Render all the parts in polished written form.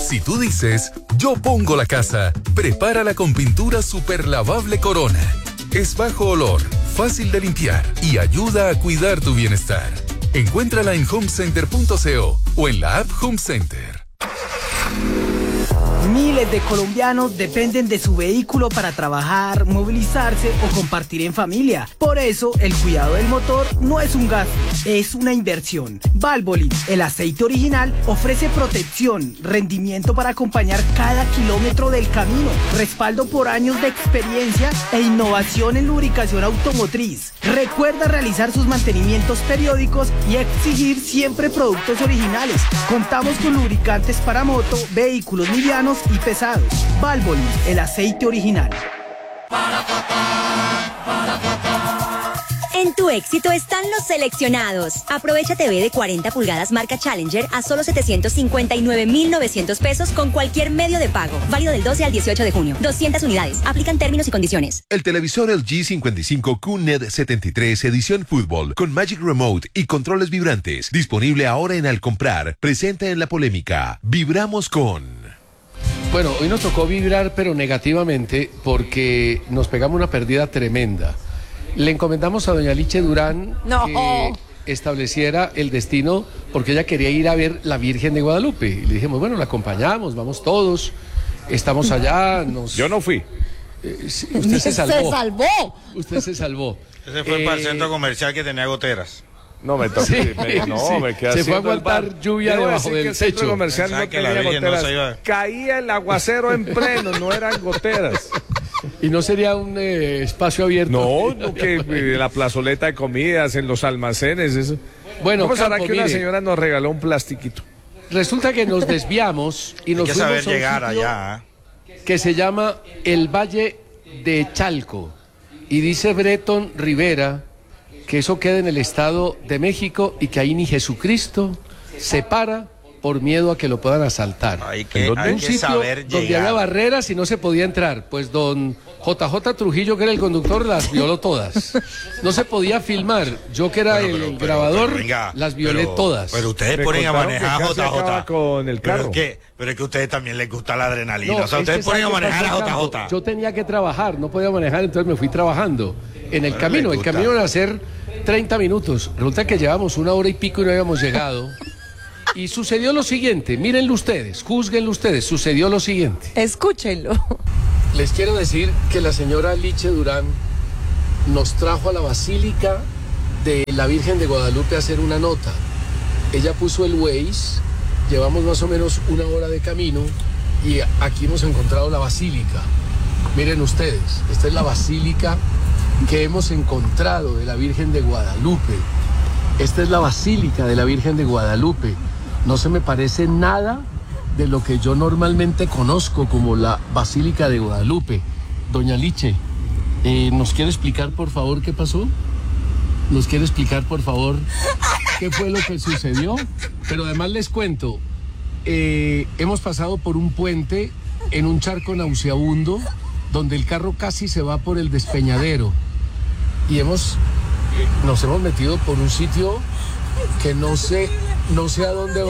Si tú dices, yo pongo la casa, prepárala con pintura super lavable Corona. Es bajo olor, fácil de limpiar y ayuda a cuidar tu bienestar. Encuéntrala en homecenter.co o en la app Home Center. Miles de colombianos dependen de su vehículo para trabajar, movilizarse o compartir en familia. Por eso, el cuidado del motor no es un gasto, es una inversión. Valvoline, el aceite original, ofrece protección, rendimiento para acompañar cada kilómetro del camino, respaldo por años de experiencia e innovación en lubricación automotriz. Recuerda realizar sus mantenimientos periódicos y exigir siempre productos originales. Contamos con lubricantes para moto, vehículos livianos y pesados. Valvoline, el aceite original. En tu éxito están los seleccionados. Aprovecha TV de 40 pulgadas marca Challenger a solo 759.900 pesos con cualquier medio de pago. Válido del 12 al 18 de junio. 200 unidades. Aplican términos y condiciones. El televisor LG 55 QNED 73 edición fútbol con Magic Remote y controles vibrantes. Disponible ahora en Al Comprar. Presente en la polémica. Vibramos con... Bueno, hoy nos tocó vibrar, pero negativamente, porque nos pegamos una pérdida tremenda. Le encomendamos a doña Liche Durán que estableciera el destino, porque ella quería ir a ver la Virgen de Guadalupe. Y le dijimos, bueno, la acompañamos, vamos todos, estamos allá. Yo no fui. Usted se salvó. ¡Se salvó! Usted se salvó. Ese fue para el centro comercial que tenía goteras. No, me tocó. Sí, me quedé se fue a haciendo el bar. aguantar lluvia debajo del el centro techo. comercial no tenía goteras. Caía el aguacero en pleno, no eran goteras. ¿Y no sería un espacio abierto? No, que la plazoleta de comidas, en los almacenes, eso. Bueno, ¿cómo será Campo, que una mire, señora nos regaló un plastiquito? Resulta que nos desviamos y nos fuimos a un llegar sitio allá, que se llama el Valle de Chalco. Y dice Breton Rivera que eso queda en el Estado de México y que ahí ni Jesucristo se para por miedo a que lo puedan asaltar. Hay que un sitio saber donde llegar. había barreras y no se podía entrar. Pues don JJ Trujillo, que era el conductor, las violó todas. No se podía filmar. Yo, que era el grabador, venga, las violé todas. Pero ustedes ponen a manejar a JJ. Con el carro. Pero es que a ustedes también les gusta la adrenalina. No, o sea, ustedes ponen a manejar a JJ. Yo tenía que trabajar, no podía manejar, entonces me fui trabajando en el camino. El camino era hacer 30 minutos. Resulta que llevamos 1 hora y pico y no habíamos llegado. Y sucedió lo siguiente, mírenlo ustedes, júzguenlo ustedes, sucedió lo siguiente. Escúchenlo. Les quiero decir que la señora Liche Durán nos trajo a la Basílica de la Virgen de Guadalupe a hacer una nota. Ella puso el Waze, llevamos más o menos 1 hora de camino y aquí hemos encontrado la Basílica. Miren ustedes, esta es la Basílica que hemos encontrado de la Virgen de Guadalupe. Esta es la Basílica de la Virgen de Guadalupe. No se me parece nada de lo que yo normalmente conozco como la Basílica de Guadalupe. Doña Liche, ¿nos quiere explicar por favor qué pasó? ¿Nos quiere explicar por favor qué fue lo que sucedió? Pero además les cuento, hemos pasado por un puente en un charco nauseabundo donde el carro casi se va por el despeñadero y nos hemos metido por un sitio que no sé a dónde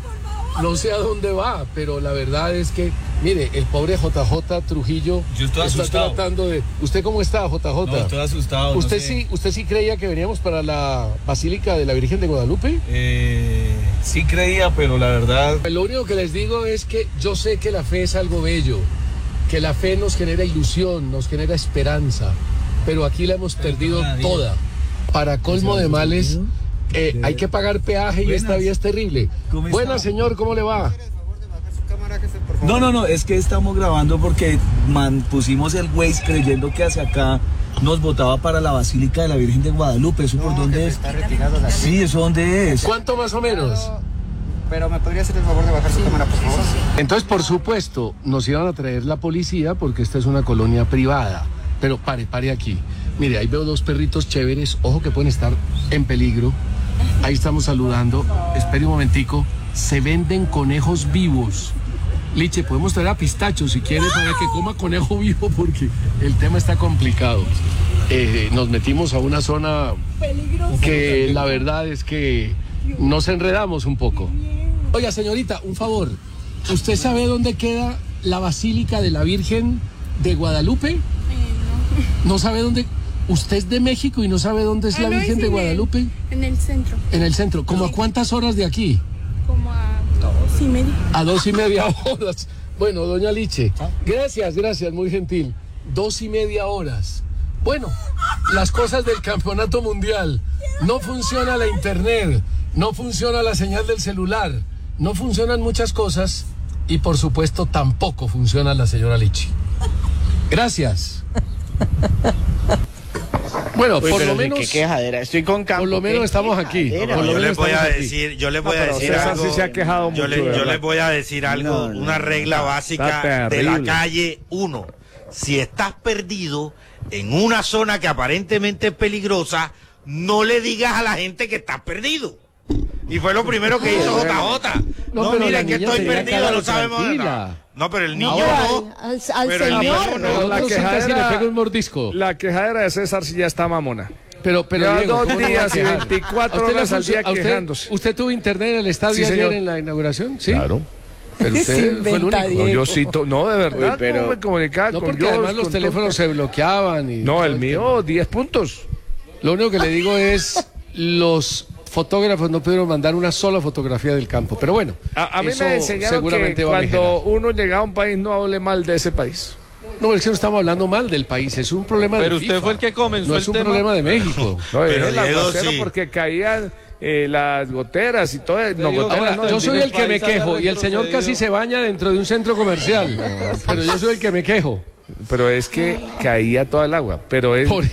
va, pero la verdad es que, mire, el pobre JJ Trujillo está asustado. tratando de... ¿Usted cómo está, JJ? No, estoy asustado. ¿Usted sí creía que veníamos para la Basílica de la Virgen de Guadalupe? Sí creía, pero la verdad... Lo único que les digo es que yo sé que la fe es algo bello, que la fe nos genera ilusión, nos genera esperanza, pero aquí la hemos perdido toda. Para colmo de males, hay que pagar peaje y esta vía es terrible. Buenas, señor, ¿cómo le va? No, es que estamos grabando porque pusimos el Waze creyendo que hacia acá nos botaba para la Basílica de la Virgen de Guadalupe. ¿Eso por dónde es? Está retirado la... Sí, ¿eso dónde es? ¿Cuánto más o menos? Pero me podría hacer el favor de bajar su cámara, por favor. Entonces, por supuesto, nos iban a traer la policía porque esta es una colonia privada. Pero pare aquí. Mire, ahí veo 2 perritos chéveres. Ojo que pueden estar en peligro. Ahí estamos saludando. Espere un momentico. Se venden conejos vivos. Liche, podemos traer a Pistacho si quiere para que coma conejo vivo porque el tema está complicado. Nos metimos a una zona que la verdad es que nos enredamos un poco. Oiga, señorita, un favor. ¿Usted sabe dónde queda la Basílica de la Virgen de Guadalupe? No. ¿No sabe dónde? ¿Usted es de México y no sabe dónde es la Virgen de Guadalupe? En el centro. En el centro. ¿Cómo a cuántas horas de aquí? Como a 2:30. A 2:30 horas. Bueno, doña Liche, gracias, muy gentil. 2:30 horas. Bueno, las cosas del campeonato mundial. No funciona la internet, no funciona la señal del celular, no funcionan muchas cosas y por supuesto tampoco funciona la señora Liche. Gracias. Bueno, por lo menos. Qué quejadera. Estoy con Campo. Por lo menos estamos aquí. Yo les voy a decir algo. Sí se ha quejado mucho, yo les voy a decir algo, una regla básica de la calle 1. Si estás perdido en una zona que aparentemente es peligrosa, no le digas a la gente que estás perdido. Y fue lo primero que hizo JJ. No, miren que estoy perdido, no sabemos nada. No, pero el niño no. Al señor. No, la quejadera, si le pega un mordisco. La quejadera de César sí ya está mamona. Pero Diego, 2 días y 24 horas al día quejándose. ¿Usted tuvo internet en el estadio ayer en la inauguración? Sí. Claro. Pero usted fue el único. No, yo sí, no, de verdad, pero no me comunicaba no, con porque además los teléfonos se bloqueaban. Y no, el mío, 10 puntos. Lo único que le digo es, los fotógrafos no pudieron mandar una sola fotografía del campo. Pero bueno, a mí me enseñaron que cuando uno llega a un país no hable mal de ese país. No, es que no estamos hablando mal del país, es un problema de Pero FIFA. Usted fue el que comenzó no el es un tema. Problema de México. No, pero el aguacero porque caían las goteras y todo. Ahora, yo soy el que me quejo y el señor casi se baña dentro de un centro comercial. Pero yo soy el que me quejo. Pero es que caía toda el agua. Pero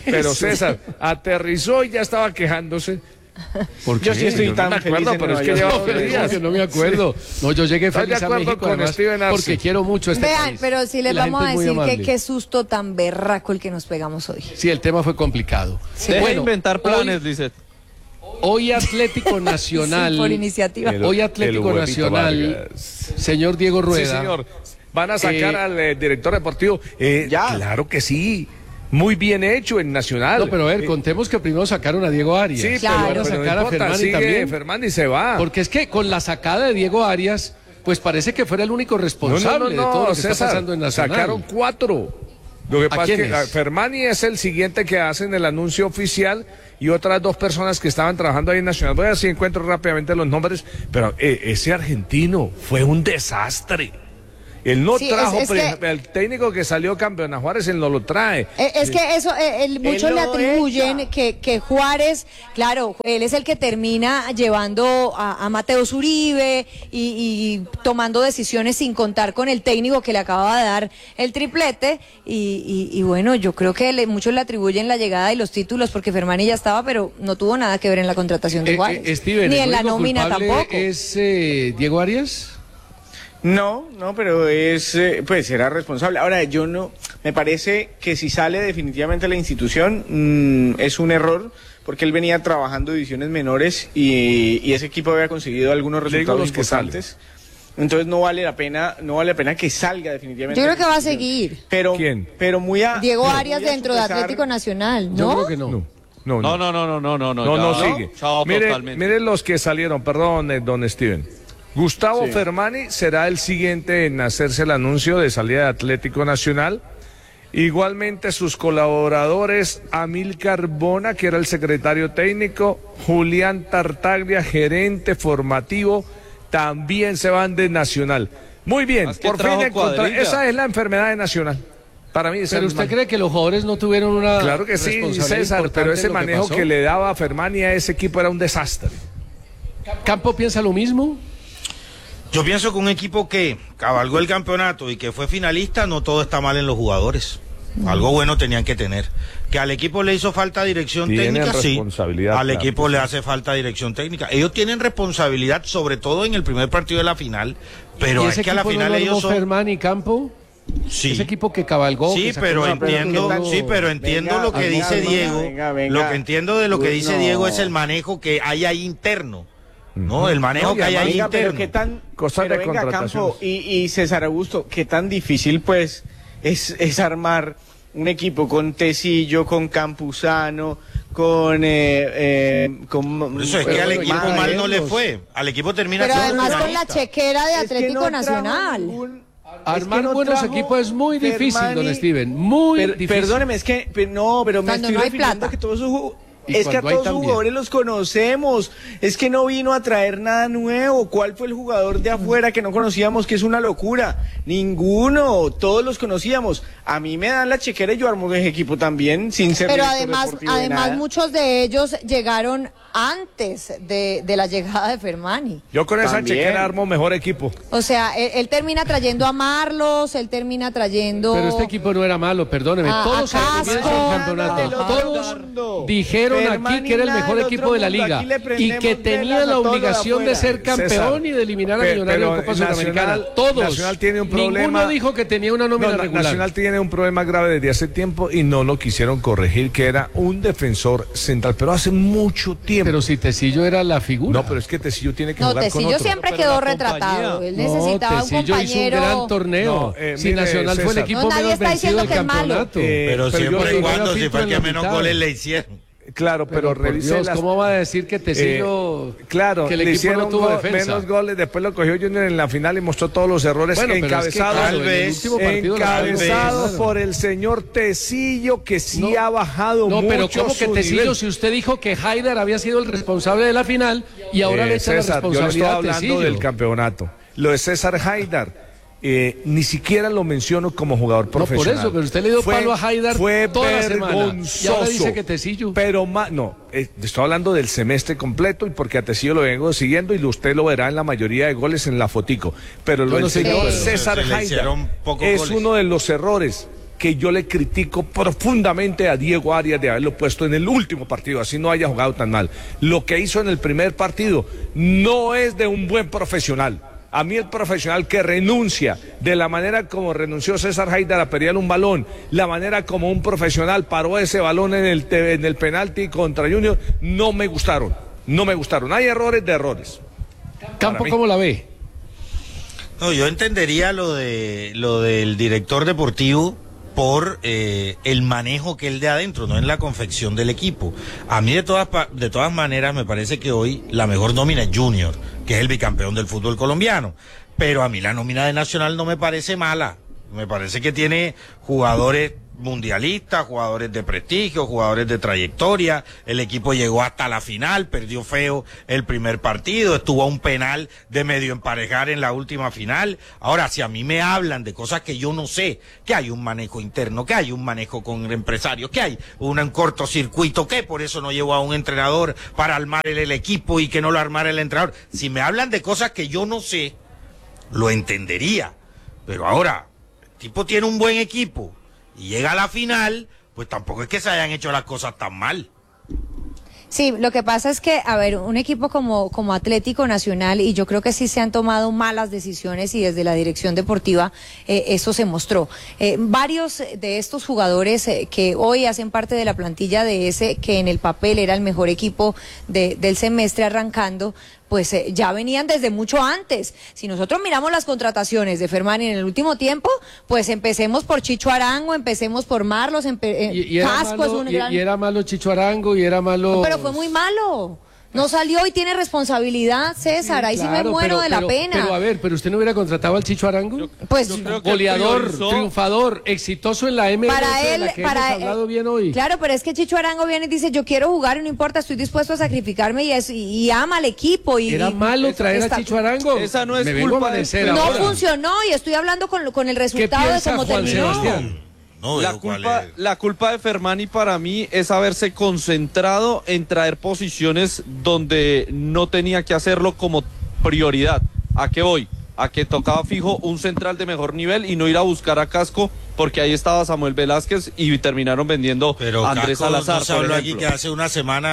César aterrizó y ya estaba quejándose. Yo sí estoy tan feliz, pero es que lleva 2 días. No me acuerdo. No, yo llegué feliz a México con además, porque quiero mucho este Vean, país. pero sí les vamos a decir que qué susto tan berraco el que nos pegamos hoy. Sí, el tema fue complicado. Sí. Deja de inventar planes, Lizeth. Hoy Atlético Nacional. Sí, por iniciativa. Hoy Atlético Nacional, señor Diego Rueda. Sí, señor. Van a sacar al director deportivo. Ya. Claro que sí. Muy bien hecho en Nacional. No, pero a ver, contemos que primero sacaron a Diego Arias. Sí, claro. pero van a sacar a Fermani también. Fermani se va. Porque es que con la sacada de Diego Arias, pues parece que fuera el único responsable de todo lo que está pasando en Nacional. Sacaron 4. Lo que pasa es que Fermani es el siguiente que hacen el anuncio oficial y otras 2 personas que estaban trabajando ahí en Nacional. Voy a ver si encuentro rápidamente los nombres, pero ese argentino fue un desastre. Él no trajo, el técnico que salió campeón a Juárez, él no lo trae. Es que eso, muchos le atribuyen que Juárez, claro, él es el que termina llevando a Mateus Uribe y tomando decisiones sin contar con el técnico que le acababa de dar el triplete. Y bueno, yo creo que muchos le atribuyen la llegada y los títulos porque Fermani ya estaba, pero no tuvo nada que ver en la contratación de Juárez. Steven, ni en la nómina tampoco. ¿Es Diego Arias? No, pero pues era responsable. Ahora, me parece que si sale definitivamente la institución, es un error, porque él venía trabajando divisiones menores y ese equipo había conseguido algunos resultados importantes. Entonces no vale la pena que salga definitivamente. Yo creo que va a seguir. Pero, ¿quién? Pero Diego Arias dentro de Atlético Nacional, ¿no? Yo creo que no. No sigue. Miren los que salieron, perdón, don Steven. Gustavo Fermani será el siguiente en hacerse el anuncio de salida de Atlético Nacional. Igualmente sus colaboradores, Amílcar Bona, que era el secretario técnico, Julián Tartaglia, gerente formativo, también se van de Nacional. Muy bien, por fin encontré. Esa es la enfermedad de Nacional. Para mí, ¿pero usted cree que los jugadores no tuvieron una Claro que sí, César, pero ese manejo que le daba a Fermani a ese equipo era un desastre. ¿Campo piensa lo mismo? Yo pienso que un equipo que cabalgó el campeonato y que fue finalista, no todo está mal en los jugadores. Algo bueno tenían que tener. Que al equipo le hizo falta dirección técnica, sí. Al equipo le hace falta dirección técnica. Ellos tienen responsabilidad, sobre todo en el primer partido de la final, pero es que a la final ellos son... Fermán y Campo? Sí. Ese equipo que cabalgó. Sí, pero entiendo lo que dice Diego. Lo que entiendo de lo que dice Diego es el manejo que hay ahí interno. No, el manejo que hay ahí interno. Pero qué tan, Campo y César Augusto, qué tan difícil pues es armar un equipo con Tecillo, con Campuzano, con eso es que al equipo mal no le fue. Al equipo termina. Pero además con la chequera de Atlético Nacional. Armar buenos equipos es muy difícil, don Steven. Muy difícil. Perdóneme, es que pero me estoy refiriendo a que todos sus es que a todos los jugadores los conocemos. Es que no vino a traer nada nuevo. ¿Cuál fue el jugador de afuera que no conocíamos, que es una locura? Ninguno. Todos los conocíamos. A mí me dan la chequera y yo armo el equipo también, sin ser. Pero además muchos de ellos llegaron antes de la llegada de Fermani. Yo con esa chequera armo mejor equipo. O sea, él termina trayendo a Marlos, él termina trayendo... Pero este equipo no era malo, perdóneme. Todos en el campeonato. Todos dijeron aquí que era el mejor equipo de la liga y que tenía la obligación de ser campeón y de eliminar a Millonarios en Copa Sudamericana. Todos. Nacional tiene un problema. Ninguno dijo que tenía una nómina regular. Nacional tiene un problema grave desde hace tiempo y no lo quisieron corregir, que era un defensor central, pero hace mucho tiempo. Pero si Tecillo era la figura. No, pero es que Tecillo tiene que jugar con otro. Tecillo siempre quedó retratado. Él necesitaba un compañero. Hizo un gran torneo. Si Nacional fue el equipo menos vencido del campeonato. Pero siempre y cuando si fue el que menos goles le hicieron. Claro, pero revise ¿cómo va a decir que Tecillo claro, que el le equipo hicieron no tuvo defensa? Menos goles, después lo cogió Junior en la final y mostró todos los errores encabezados por el señor Tecillo, que sí ha bajado mucho. No, pero ¿cómo que Tecillo, nivel? si usted dijo que Haidar había sido el responsable de la final y ahora le echa César, la responsabilidad yo le a estoy Tecillo? hablando del campeonato. Lo de César Haidar. Ni siquiera lo menciono como jugador profesional. No, por eso, pero usted le dio palo a Haidar toda la semana. Y ahora dice que Tecillo. Pero estoy hablando del semestre completo y porque a Tecillo lo vengo siguiendo y usted lo verá en la mayoría de goles en la fotico. Pero lo del señor César Haidar es uno de los errores que yo le critico profundamente a Diego Arias de haberlo puesto en el último partido, así no haya jugado tan mal. Lo que hizo en el primer partido no es de un buen profesional. A mí el profesional que renuncia de la manera como renunció César Haidar a pelear un balón, la manera como un profesional paró ese balón en el penalti contra Junior, no me gustaron. Hay errores de errores. ¿Campo cómo la ve? No, yo entendería lo del director deportivo por el manejo que él de adentro, no en la confección del equipo. A mí de todas maneras me parece que hoy la mejor nómina es Junior, que es el bicampeón del fútbol colombiano, pero a mí la nómina de Nacional no me parece mala, me parece que tiene jugadores mundialistas, jugadores de prestigio, jugadores de trayectoria. El equipo llegó hasta la final, perdió feo el primer partido, estuvo a un penal de medio emparejar en la última final. Ahora, si a mí me hablan de cosas que yo no sé, que hay un manejo interno, que hay un manejo con empresarios, que hay un cortocircuito, que por eso no llevó a un entrenador para armar el equipo y que no lo armara el entrenador. Si me hablan de cosas que yo no sé, lo entendería. Pero ahora, el tipo tiene un buen equipo y llega a la final, pues tampoco es que se hayan hecho las cosas tan mal. Sí, lo que pasa es que, a ver, un equipo como Atlético Nacional, y yo creo que sí se han tomado malas decisiones y desde la dirección deportiva eso se mostró. Varios de estos jugadores que hoy hacen parte de la plantilla de ese, que en el papel era el mejor equipo del semestre arrancando, pues ya venían desde mucho antes. Si nosotros miramos las contrataciones de Fermani en el último tiempo, pues empecemos por Chicho Arango, empecemos por Marlos, Casco es un gran... Y era malo Chicho Arango y era malo... Pero fue muy malo. No salió y tiene responsabilidad, César. Ahí claro, sí me muero de la pena. Pero a ver, ¿pero usted no hubiera contratado al Chicho Arango? Pues goleador, triunfador, exitoso en la MLS, para él, de la que hemos hablado bien hoy. Claro, pero es que Chicho Arango viene y dice, yo quiero jugar y no importa, estoy dispuesto a sacrificarme y ama al equipo. ¿Era malo traer a Chicho Arango? Esa no es culpa de... No funcionó y estoy hablando con el resultado de cómo terminó. Sebastián? No, la culpa de Fermani para mí es haberse concentrado en traer posiciones donde no tenía que hacerlo como prioridad. ¿A qué voy? A que tocaba fijo un central de mejor nivel y no ir a buscar a Casco, porque ahí estaba Samuel Velázquez y terminaron vendiendo a Andrés Salazar. No se habló aquí que hace una semana